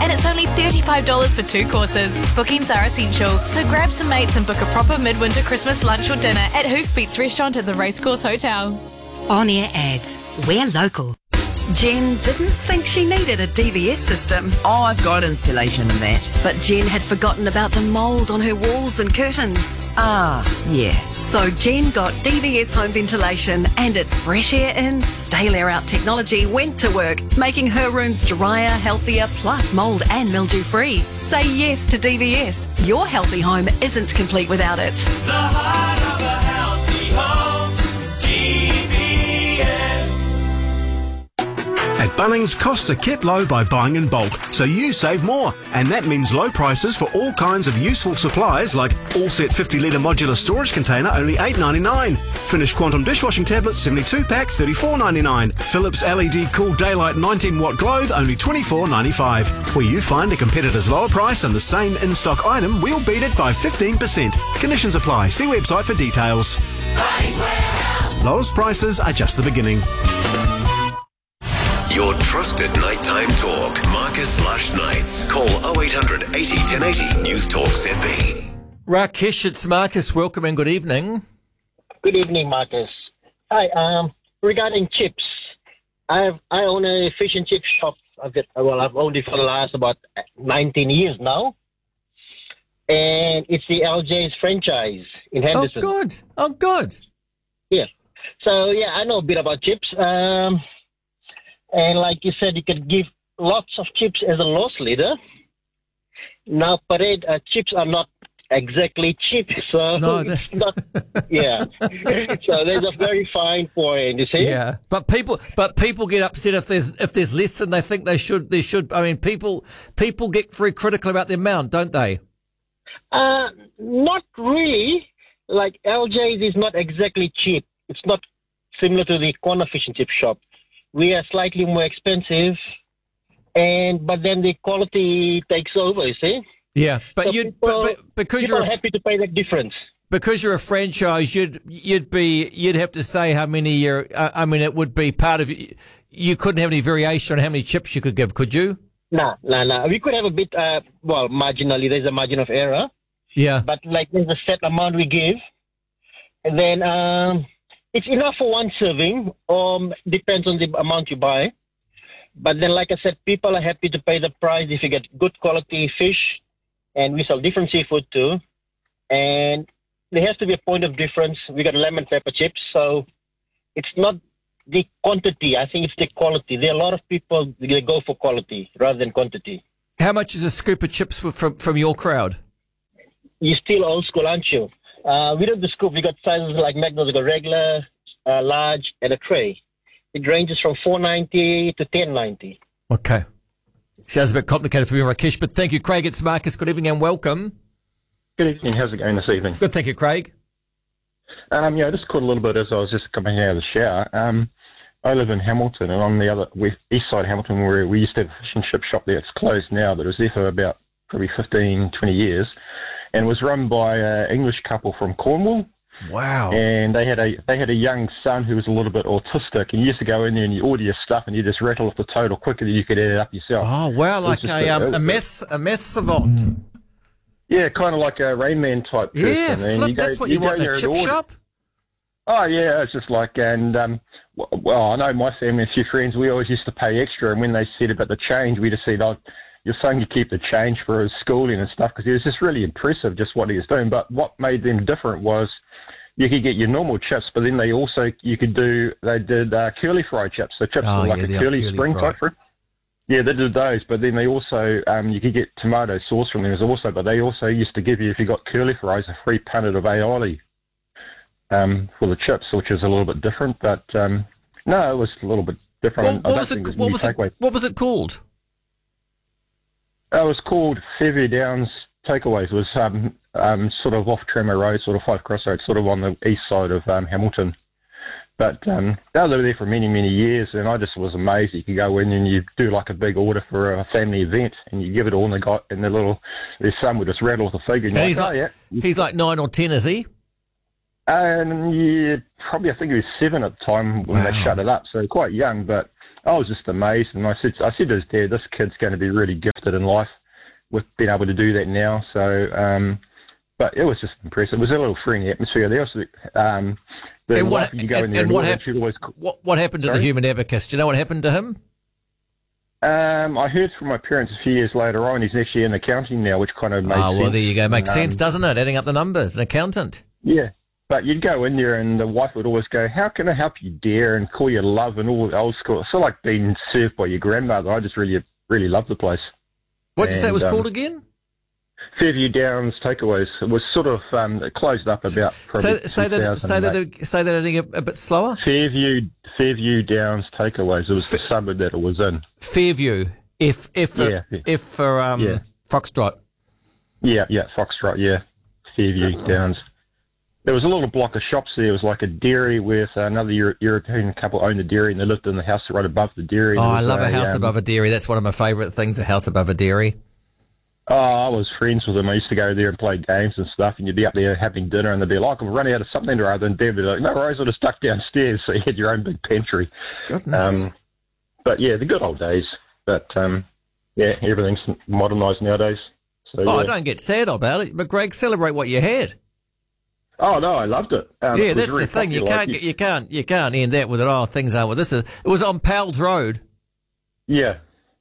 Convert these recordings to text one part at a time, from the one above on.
and it's only $35 for 2 courses. Bookings are essential, so grab some mates and book a proper midwinter Christmas lunch or dinner at Hoofbeats Restaurant at the Racecourse Hotel. On-air ads. We're local. Jen didn't think she needed a DVS system. Oh, I've got insulation and that. But Jen had forgotten about the mould on her walls and curtains. Ah, yeah. So Jen got DVS home ventilation, and its fresh air in, stale air out technology went to work, making her rooms drier, healthier, plus mould and mildew free. Say yes to DVS. Your healthy home isn't complete without it. The heart of a healthy home, DVS. At Bunnings, costs are kept low by buying in bulk, so you save more. And that means low prices for all kinds of useful supplies like all-set 50-litre modular storage container, only $8.99. Finish Quantum dishwashing tablets, 72-pack, $34.99. Philips LED Cool Daylight 19-watt globe, only $24.95. Where you find a competitor's lower price and the same in-stock item, we'll beat it by 15%. Conditions apply. See website for details. Bunnings Warehouse. Lowest prices are just the beginning. Your trusted nighttime talk. Marcus/Knights. Call 0800 80 1080 News Talk ZB. Rakesh, it's Marcus. Welcome and good evening. Good evening, Marcus. Hi. Regarding chips, I own a fish and chip shop. I've owned it for the last about 19 years now, and it's the LJ's franchise in Henderson. Oh, good. Yeah. So yeah, I know a bit about chips. And like you said, you can give lots of chips as a loss leader. Now, parade chips are not exactly cheap, so it's not. Yeah, so there's a very fine point. You see? Yeah, but people get upset if there's less than they think they should. I mean, people get very critical about the amount, don't they? Not really. Like LJ's is not exactly cheap. It's not similar to the corner fish and chip shop. We are slightly more expensive, but then the quality takes over, you see? Yeah, but so because people you're are happy to pay that difference. Because you're a franchise, you'd have to say how many you're. I mean, it would be part of. You couldn't have any variation on how many chips you could give, could you? No. We could have a bit. Marginally, there's a margin of error. Yeah. But like, there's a set amount we give, and then it's enough for one serving. Depends on the amount you buy. But then, like I said, people are happy to pay the price if you get good quality fish, and we sell different seafood too. And there has to be a point of difference. We got lemon pepper chips, so it's not the quantity. I think it's the quality. There are a lot of people, they go for quality rather than quantity. How much is a scoop of chips from your crowd? You're still old school, aren't you? We don't do scoop. We got sizes like McDonald's. We got regular, large, and a tray. It ranges from $4.90 to $10.90. Okay. Sounds a bit complicated for me, Rakesh, but thank you, Craig. It's Marcus. Good evening and welcome. Good evening. How's it going this evening? Good, thank you, Craig. I just caught a little bit as I was just coming out of the shower. I live in Hamilton, and on the other east side of Hamilton, where we used to have a fish and chip shop there. It's closed now, but it was there for about probably 15, 20 years, and it was run by an English couple from Cornwall. Wow. And they had a young son who was a little bit autistic, and you used to go in there and you order your stuff and you just rattle off the total quicker than you could add it up yourself. Oh, wow, like a maths savant. Yeah, kind of like a Rain Man type person. Yeah, flip, that's what you want in a chip shop? Oh, yeah, it's just like, and, well, I know my family and a few friends, we always used to pay extra, and when they said about the change, we just said, your son could keep the change for his schooling and stuff, because it was just really impressive just what he was doing. But what made them different was you could get your normal chips, but then they did curly fry chips. So chips were like a curly spring type fruit. Yeah, they did those, but then they also, you could get tomato sauce from them but they also used to give you, if you got curly fries, a free punnet of aioli for the chips, which is a little bit different. But no, it was a little bit different. What was it called? It was called Fairview Downs Takeaways. It was sort of off Trammer Road, sort of Five Crossroads, sort of on the east side of Hamilton. But they were there for many, many years, and I just was amazed. You could go in and you do like a big order for a family event, and you give it all, and their son would just rattle off the figure. And he's like 9 or 10, is he? Yeah, probably. I think he was 7 at the time when they shut it up, so quite young. But I was just amazed. And I said to his dad, this kid's going to be really gifted in life with being able to do that now. So, but it was just impressive. It was a little friendly atmosphere there. So, what happened to the human abacus? Do you know what happened to him? I heard from my parents a few years later on, he's actually in accounting now, which kind of makes sense. Oh, well, there you go. Makes sense, doesn't it? Adding up the numbers, an accountant. Yeah. But you'd go in there and the wife would always go, how can I help you, dear, and call you love and all the old school. It's sort of like being served by your grandmother. I just really, really loved the place. What did you say it was called again? Fairview Downs Takeaways. It was sort of, it closed up about probably say that a bit slower. Fairview Downs Takeaways. It was the suburb that it was in. Fairview. F for Foxtrot. Yeah, Foxtrot, yeah. Fairview Downs. There was a little block of shops there. It was like a dairy with another European couple owned the dairy, and they lived in the house right above the dairy. Oh, I love a house above a dairy. That's one of my favourite things, a house above a dairy. Oh, I was friends with them. I used to go there and play games and stuff, and you'd be up there having dinner, and they'd be like, I'm running out of something or other, and Dad would be like, no worries, I'll just duck downstairs. So you had your own big pantry. Goodness. But yeah, the good old days. But yeah, everything's modernised nowadays. So, I don't get sad about it, but Greg, celebrate what you had. Oh no, I loved it. Yeah, that's the thing. You can't end that with it. Oh, things aren't. It was on Powell's Road. Yeah.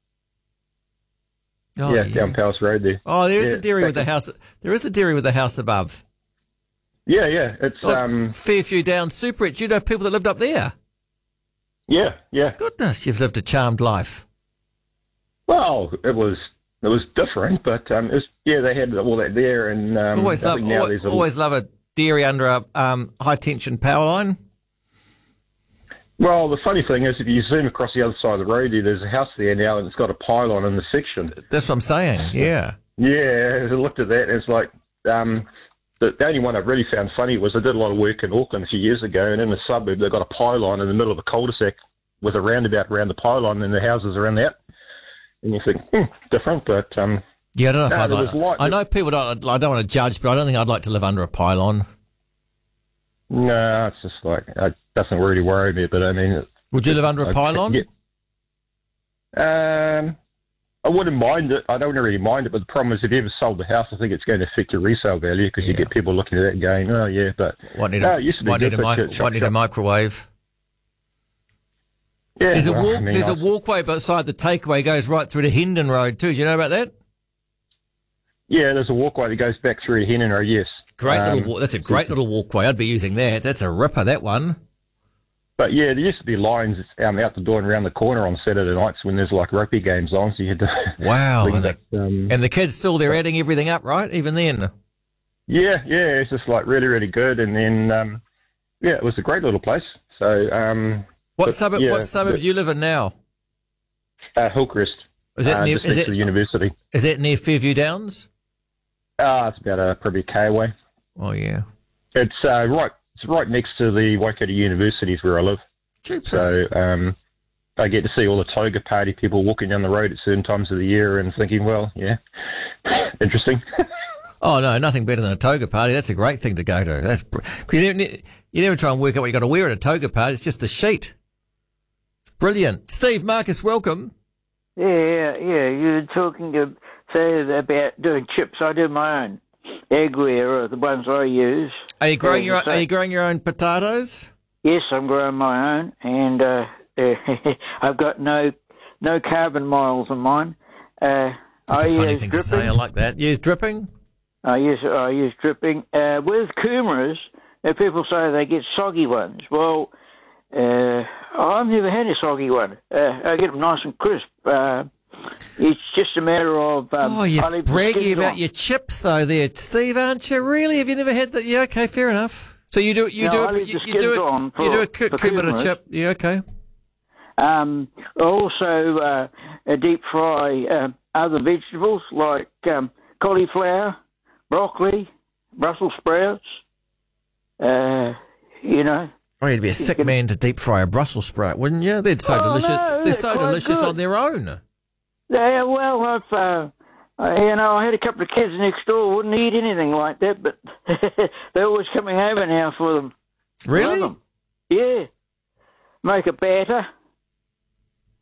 Oh, yeah, down Powell's Road there. Oh, there is the dairy with the house. There is the dairy with the house above. Yeah. It's Fairview Downs Super Rich. You know people that lived up there. Yeah. Goodness, you've lived a charmed life. Well, it was different, but it was, they had all that there, and always love a dairy under a high tension power line. Well, the funny thing is, if you zoom across the other side of the road, there's a house there now, and it's got a pylon in the section. That's what I'm saying. Yeah. Yeah, I looked at that, and it's like the only one I really found funny was I did a lot of work in Auckland a few years ago, and in the suburb they've got a pylon in the middle of a cul-de-sac with a roundabout around the pylon, and the houses around that. And you think, different, but yeah, I don't know if I know people don't. I don't want to judge, but I don't think I'd like to live under a pylon. No, it's just like it doesn't really worry me. But I mean, would you live under a pylon? I wouldn't mind it. I don't really mind it, but the problem is if you ever sold the house, I think it's going to affect your resale value because you get people looking at that and going, oh yeah, but it used to be might need a microwave. Yeah, there's a walkway beside the takeaway goes right through to Hendon Road too. Do you know about that? Yeah, there's a walkway that goes back through to Hendon Road, yes. That's a great little walkway. I'd be using that. That's a ripper, that one. But yeah, there used to be lines out the door and around the corner on Saturday nights when there's like rugby games on, so you had to... Wow. And the kids still, they're adding everything up, right? Even then? Yeah, it's just like really, really good. And then, it was a great little place. So... What suburb do you live in now? Hillcrest. Is that near the university? Is that near Fairview Downs? It's about probably a K away. Oh yeah. It's right next to the Waikato University is where I live. Jeepers. So I get to see all the toga party people walking down the road at certain times of the year and thinking, well, yeah, interesting. Oh no, nothing better than a toga party. That's a great thing to go to. That's because you never try and work out what you got to wear at a toga party. It's just the sheet. Brilliant. Steve, Marcus, welcome. Yeah. You were talking about doing chips. I do my own. Eggware are the ones I use. Are you growing your own potatoes? Yes, I'm growing my own, and I've got no carbon miles in mine. That's a funny thing to say. I like that. Use dripping? I use dripping. With kumaras, people say they get soggy ones. Well, I've never had a soggy one. I get them nice and crisp. It's just a matter of... you're bragging about your chips, though, there, Steve, aren't you? Really? Have you never had that? Yeah, okay, fair enough. So you do a kumara chip. Yeah, okay. Also, deep fry other vegetables like cauliflower, broccoli, Brussels sprouts, Oh, you'd be a sick man to deep fry a Brussels sprout, wouldn't you? They're so delicious. No, they're so delicious on their own. Yeah, well, I had a couple of kids next door wouldn't eat anything like that, but they're always coming over now for them. Really? Yeah. Make a batter.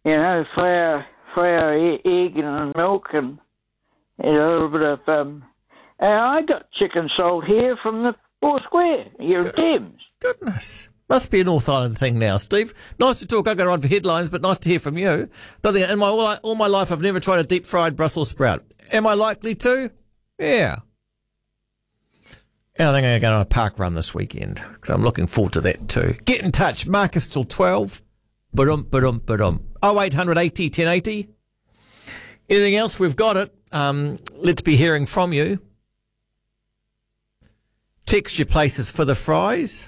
flour, egg and milk and a little bit of... and I got chicken sold here from the Four Square, here in Thames. Goodness. Must be a North Island thing now, Steve. Nice to talk. I go on for headlines, but nice to hear from you. Don't think, all my life I've never tried a deep-fried Brussels sprout. Am I likely to? Yeah. And I think I'm going to go on a park run this weekend, because I'm looking forward to that too. Get in touch. Marcus till 12. Ba-dum. 0800 80 1080. Anything else? We've got it. Let's be hearing from you. Text your places for the fries.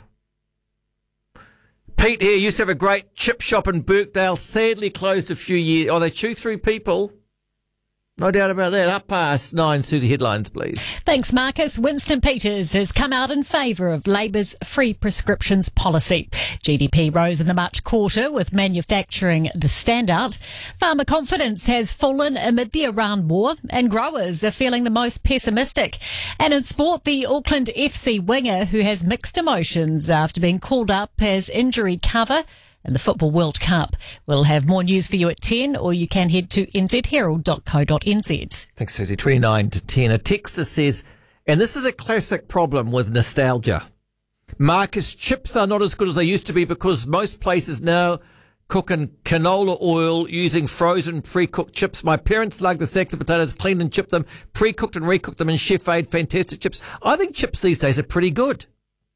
Pete here used to have a great chip shop in Birkdale, sadly closed a few years. Oh, they chew through people. No doubt about that. Up past 9, Susie, headlines, please. Thanks, Marcus. Winston Peters has come out in favour of Labour's free prescriptions policy. GDP rose in the March quarter, with manufacturing the standout. Farmer confidence has fallen amid the Iran war, and growers are feeling the most pessimistic. And in sport, the Auckland FC winger, who has mixed emotions after being called up as injury cover in the Football World Cup. We'll have more news for you at 10, or you can head to nzherald.co.nz. Thanks, Susie. 29 to 10. A texter says, and this is a classic problem with nostalgia. Marcus, chips are not as good as they used to be because most places now cook in canola oil using frozen pre-cooked chips. My parents lugged the sacks of potatoes, cleaned and chipped them, pre-cooked and recooked them in chef-aid fantastic chips. I think chips these days are pretty good.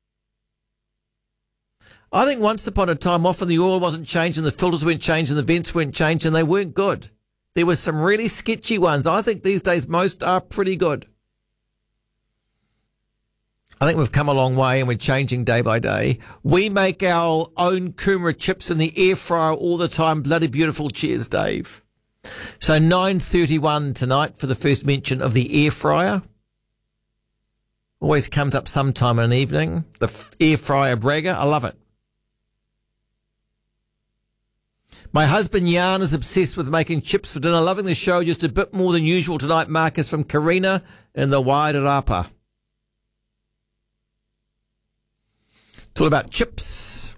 I think once upon a time, often the oil wasn't changed and the filters weren't changed and the vents weren't changed and they weren't good. There were some really sketchy ones. I think these days most are pretty good. I think we've come a long way and we're changing day by day. We make our own Kumara chips in the air fryer all the time. Bloody beautiful. Cheers, Dave. So 9:31 tonight for the first mention of the air fryer. Always comes up sometime in an evening. The air fryer bragger. I love it. My husband Jan is obsessed with making chips for dinner. Loving the show just a bit more than usual tonight. Marcus from Karina in the Wairarapa. It's all about chips.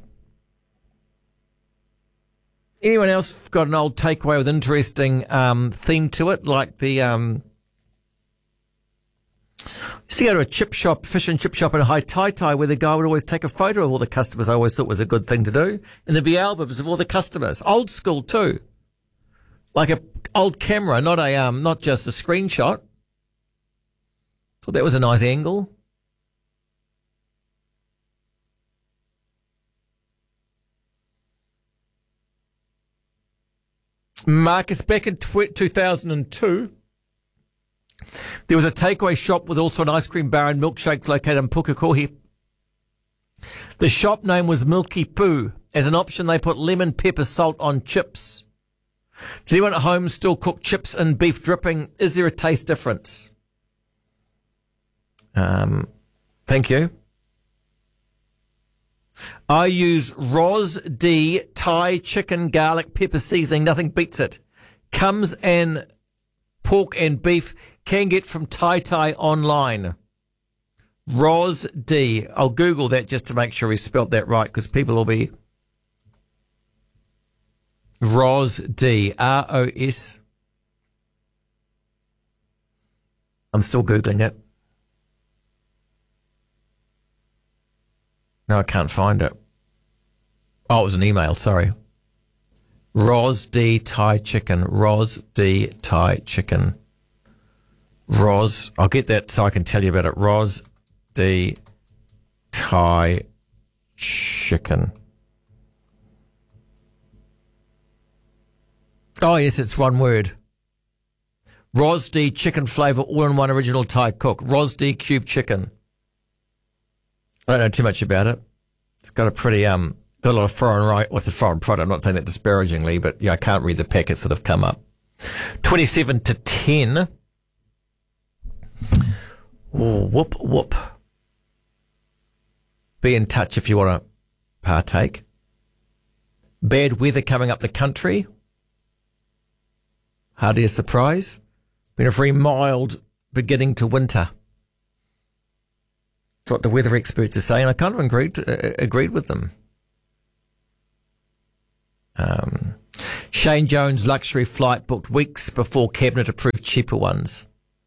Anyone else got an old takeaway with interesting theme to it, like the used to go to a chip shop, fish and chip shop in Haitaitai, where the guy would always take a photo of all the customers. I always thought was a good thing to do. And there'd be albums of all the customers. Old school too. Like a old camera, not just a screenshot. Thought that was a nice angle. Marcus, back in 2002, there was a takeaway shop with also an ice cream bar and milkshakes located in Pukekohe. The shop name was Milky Poo. As an option, they put lemon, pepper, salt on chips. Does anyone at home still cook chips and beef dripping? Is there a taste difference? Thank you. I use Roz D Thai chicken garlic pepper seasoning. Nothing beats it. Comes and pork and beef. Can get from Tai online. Roz D. I'll Google that just to make sure we spelt that right, because people will be... Roz D. R-O-S. I'm still Googling it. No, I can't find it. Oh, it was an email, sorry. Roz D. Thai chicken. Roz D. Thai chicken. Roz, I'll get that so I can tell you about it. Roz D. Thai chicken. Oh, yes, it's one word. Roz D. chicken flavour, all-in-one original Thai cook. Roz D. cube chicken. I don't know too much about it. It's got a pretty, got a lot of foreign what's a foreign product? I'm not saying that disparagingly, but yeah, I can't read the packets that have come up. 27 to 10. Oh, whoop. Be in touch if you want to partake. Bad weather coming up the country. Hardly a surprise. Been a very mild beginning to winter. That's what the weather experts are saying. I kind of agreed with them. Shane Jones luxury flight booked weeks before Cabinet approved cheaper ones.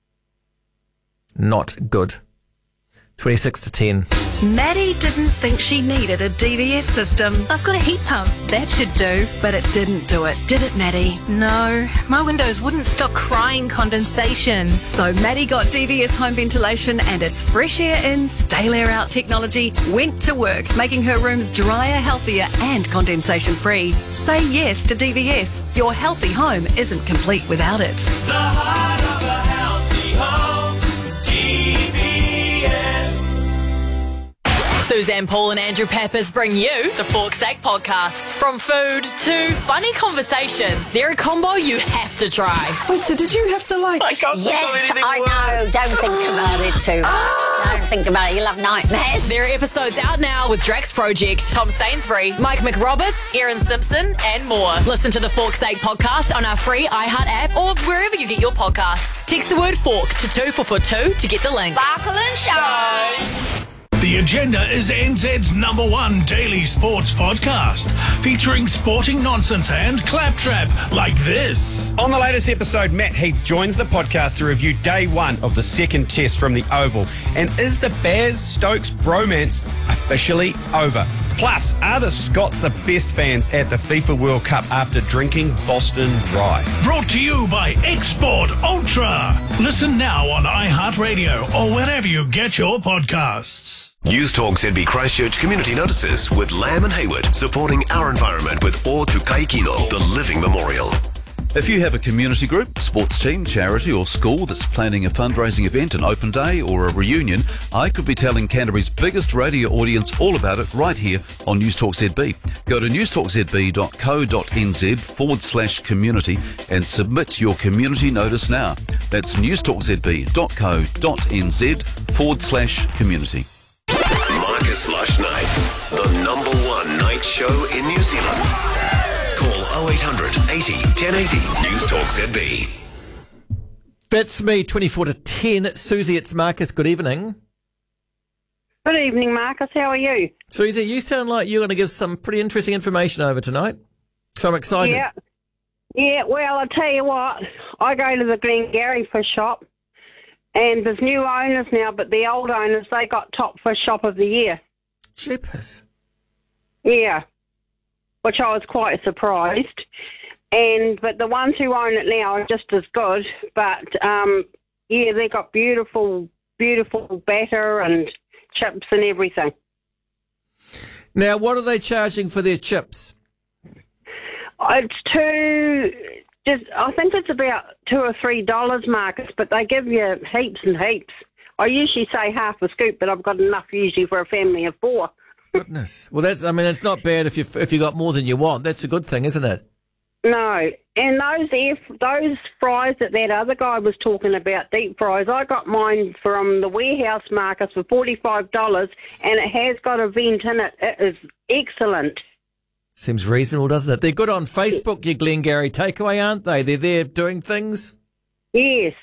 Not good. 26 to 10. Maddie didn't think she needed a DVS system. I've got a heat pump. That should do. But it didn't do it, did it, Maddie? No, my windows wouldn't stop crying condensation. So Maddie got DVS home ventilation and its fresh air in, stale air out technology went to work, making her rooms drier, healthier and condensation free. Say yes to DVS. Your healthy home isn't complete without it. The heart of a healthy home. DVS. Suzanne Paul and Andrew Peppers bring you the Fork's Sake podcast. From food to funny conversations, they're a combo you have to try. Wait, so did you have to Yes, I know. Don't think about it too much. Don't think about it. You'll have nightmares. There are episodes out now with Drax Project, Tom Sainsbury, Mike McRoberts, Erin Simpson, and more. Listen to the Fork's Sake podcast on our free iHeart app or wherever you get your podcasts. Text the word fork to 2442 to get the link. Sparkle and shine. The Agenda is NZ's #1 daily sports podcast, featuring sporting nonsense and claptrap like this. On the latest episode, Matt Heath joins the podcast to review day one of the second test from the Oval. And is the Baz-Stokes bromance officially over? Plus, are the Scots the best fans at the FIFA World Cup after drinking Boston Dry? Brought to you by Export Ultra. Listen now on iHeartRadio or wherever you get your podcasts. News Talk ZB Christchurch community notices with Lamb and Hayward, supporting our environment with O Tukai Kino, the living memorial. If you have a community group, sports team, charity or school that's planning a fundraising event, an open day or a reunion, I could be telling Canterbury's biggest radio audience all about it right here on News Talk ZB. Go to newstalkzb.co.nz/community and submit your community notice now. That's newstalkzb.co.nz/community. Marcus Lush Nights, the #1 night show in New Zealand. Call 0800 80 1080 News Talk ZB. That's me, 24 to 10. Susie, it's Marcus. Good evening. Good evening, Marcus. How are you? Susie, you sound like you're going to give some pretty interesting information over tonight. So I'm excited. Yeah, well, I'll tell you what. I go to the Glengarry Fish Shop, and there's new owners now, but the old owners, they got top fish shop of the year. Jeepers. Yeah, which I was quite surprised. But the ones who own it now are just as good. But, yeah, they got beautiful, beautiful batter and chips and everything. Now, what are they charging for their chips? I think it's about $2 or $3, Marcus, but they give you heaps and heaps. I usually say half a scoop, but I've got enough usually for a family of 4. Goodness. Well, it's not bad if you got more than you want. That's a good thing, isn't it? No. And those fries that other guy was talking about, deep fries, I got mine from the warehouse, Marcus, for $45, and it has got a vent in it. It is excellent. Seems reasonable, doesn't it? They're good on Facebook, your Glengarry Takeaway, aren't they? They're there doing things? Yes.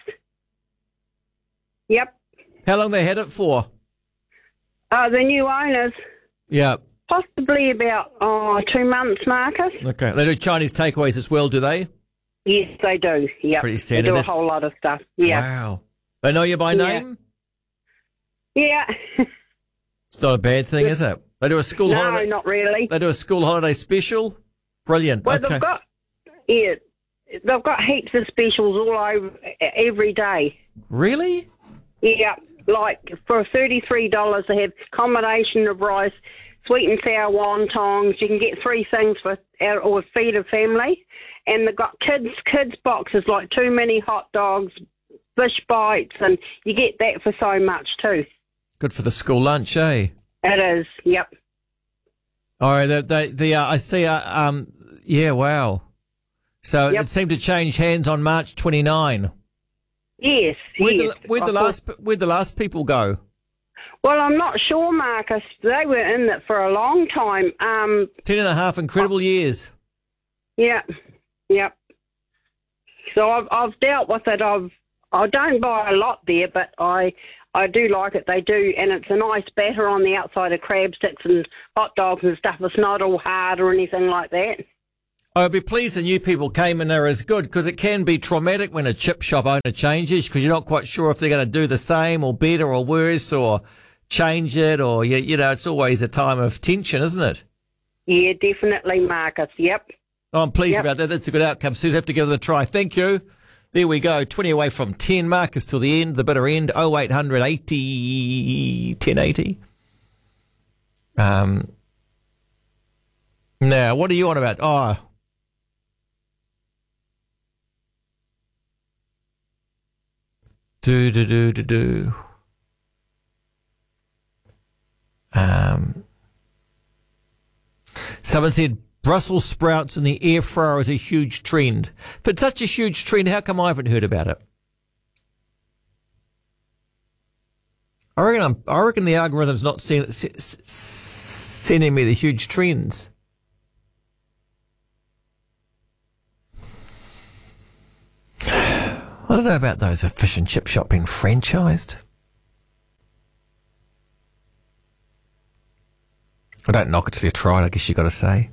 Yep. How long they had it for? The new owners. Yeah. Possibly about 2 months, Marcus. Okay. They do Chinese takeaways as well, do they? Yes, they do. Yep. Pretty standard. They do a whole lot of stuff. Yeah. Wow. They know you by name? Yeah. It's not a bad thing, is it? They do a school holiday. No, not really. They do a school holiday special. Brilliant. Well, okay. they've got heaps of specials all over every day. Really? Yeah, like for $33, they have combination of rice, sweet and sour wontons. You can get 3 things or feed a family, and they've got kids boxes like 2 mini hot dogs, fish bites, and you get that for so much too. Good for the school lunch, eh? It is, yep. All right, I see. Yeah, wow. So it seemed to change hands on March 29. Yes. Where'd the last people go? Well, I'm not sure, Marcus. They were in it for a long time. 10.5 incredible years. Yeah, yep. So I've dealt with it. I don't buy a lot there, but I do like it. They do, and it's a nice batter on the outside of crab sticks and hot dogs and stuff. It's not all hard or anything like that. I'd be pleased the new people came and they're as good, because it can be traumatic when a chip shop owner changes, because you're not quite sure if they're going to do the same or better or worse or change it, or, you know, it's always a time of tension, isn't it? Yeah, definitely, Marcus. Yep. Oh, I'm pleased about that. That's a good outcome. Suze, have to give it a try. Thank you. There we go. 20 away from 10. Marcus till the end, the bitter end. 0800 80 1080. Now, what are you on about? Oh, Someone said Brussels sprouts in the air fryer is a huge trend. If it's such a huge trend, how come I haven't heard about it? I reckon the algorithm's not sending me the huge trends. I don't know about those fish and chip shop being franchised. I don't knock it till you try it, I guess you got to say.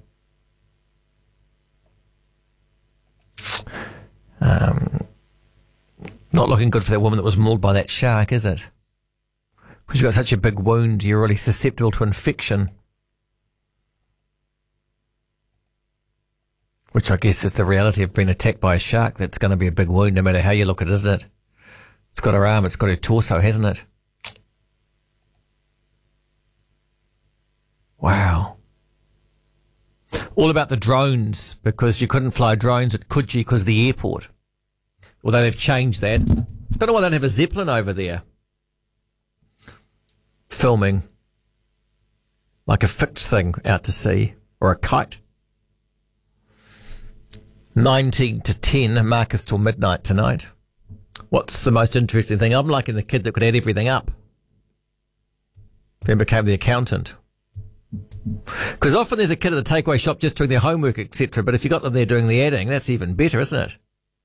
Not looking good for that woman that was mauled by that shark, is it? Because you've got such a big wound, you're really susceptible to infection. Which I guess is the reality of being attacked by a shark. That's going to be a big wound no matter how you look at it, isn't it? It's got her arm, it's got her torso, hasn't it? Wow. All about the drones, because you couldn't fly drones at Coogee because of the airport. Although they've changed that. Don't know why they don't have a Zeppelin over there. Filming. Like a fixed thing out to sea. Or a kite. 19 to 10, Marcus till midnight tonight. What's the most interesting thing? I'm liking the kid that could add everything up. Then became the accountant. Because often there's a kid at the takeaway shop just doing their homework, etc. But if you got them there doing the adding, that's even better, isn't it?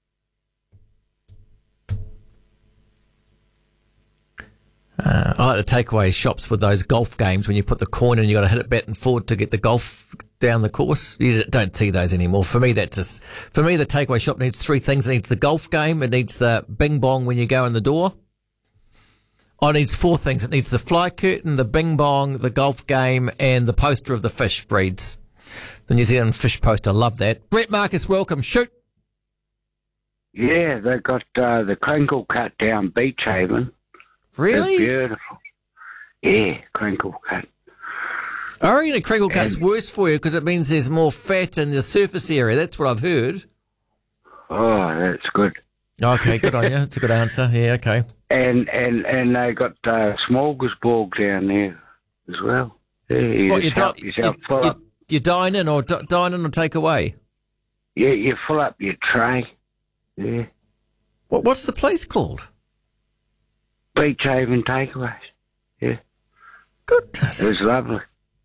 I like the takeaway shops with those golf games when you put the coin in, you got to hit it back and forward to get the golf down the course. You don't see those anymore. For me, the takeaway shop needs three things. It needs the golf game. It needs the bing bong when you go in the door. Oh, it needs four things. It needs the fly curtain, the bing bong, the golf game, and the poster of the fish breeds. The New Zealand fish poster. Love that. Brett Marcus, welcome. Shoot. Yeah, they've got the crinkle cut down Beach Haven. Really? It's beautiful. Yeah, crinkle cut. I reckon a crinkle cut's worse for you because it means there's more fat in the surface area. That's what I've heard. Oh, that's good. Okay, good on you. That's a good answer. Yeah, okay. And they got smorgasbord down there as well. Yeah, you dine in or take away? Yeah, you fill up your tray. Yeah. What's the place called? Beach Haven Takeaways. Yeah. Goodness. It was lovely.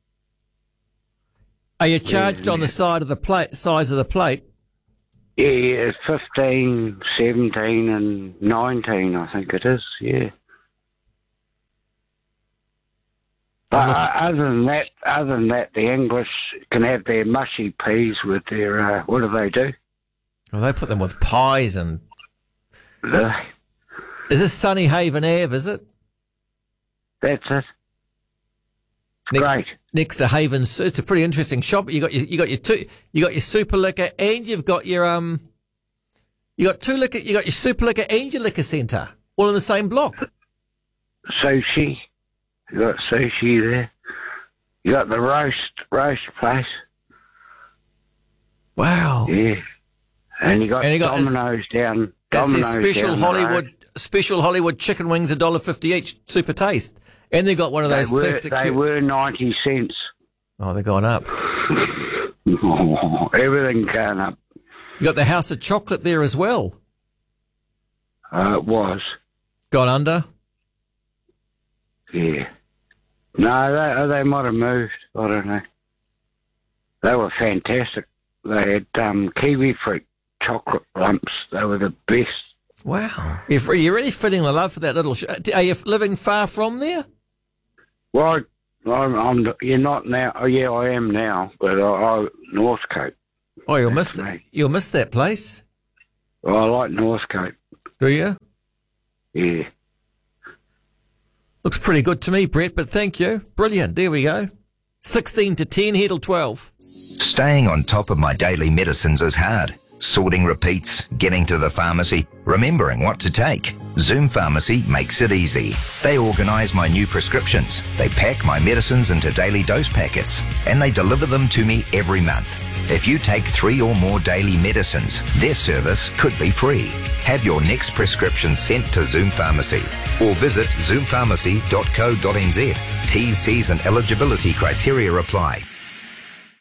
Are you charged on the size of the plate? Yeah, 15, 17 and 19, I think it is, yeah. But other than that, the English can have their mushy peas with their, what do they do? Well, they put them with pies and... Is this Sunny Haven Ave, is it? That's it. Great. Next to Haven, it's a pretty interesting shop. You got your super liquor, and you've got your you got your super liquor and your liquor centre, all in the same block. Sushi, you got sushi there. You got the roast place. Wow. Yeah, and you got Domino's down. That's their special special Hollywood chicken wings, $1.50 each, super taste. And they got one of those plastic... They were 90 cents. Oh, they're gone up. Everything going up. You got the House of Chocolate there as well. It was. Gone under? Yeah. No, they might have moved. I don't know. They were fantastic. They had kiwi fruit chocolate lumps. They were the best. Wow. You're really feeling the love for that little... Are you living far from there? Well, you're not now. Oh, yeah, I am now, but I Northcote. Oh, you'll miss that place. Well, I like Northcote. Do you? Yeah. Looks pretty good to me, Brett, but thank you. Brilliant. There we go. 16 to 10, here till 12. Staying on top of my daily medicines is hard. Sorting repeats, getting to the pharmacy, remembering what to take. Zoom Pharmacy makes it easy. They organise my new prescriptions. They pack my medicines into daily dose packets, and they deliver them to me every month. If you take 3 or more daily medicines, their service could be free. Have your next prescription sent to Zoom Pharmacy or visit zoompharmacy.co.nz. T's, C's and eligibility criteria apply.